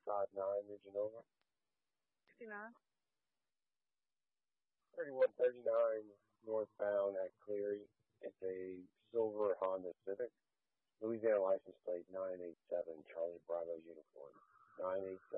659 engine over. 69. 3139 northbound at Cleary. It's a silver Honda Civic. Louisiana license plate 987 Charlie Bravo uniform. 987.